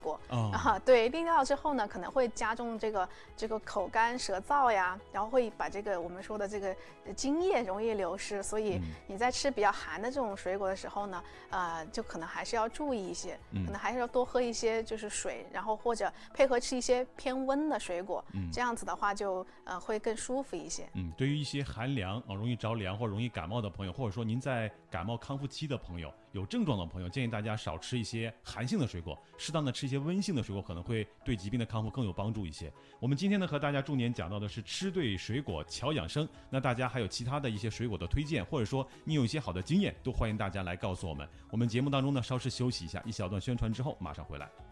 对，沥掉之后呢，可能会加重这个口干舌燥呀，然后会把这个我们说的这个津液容易流失，所以你在吃比较寒的这种水果的时候呢，就可能还是要注意一些，可能还是要多喝一些就是水，然后或者配合吃一些偏温的水果，这样子的话就会更舒服一些。 对于一些寒凉容易着凉或容易感冒的朋友，或者说您在感冒康复期的朋友，有症状的朋友，建议大家少吃一些寒性的水果，适当的吃一些温性的水果，可能会对疾病的康复更有帮助一些。我们今天呢和大家重点讲到的是吃对水果巧养生，那大家还有其他的一些水果的推荐，或者说你有一些好的经验，都欢迎大家来告诉我们。我们节目当中呢稍事休息一下，一小段宣传之后马上回来。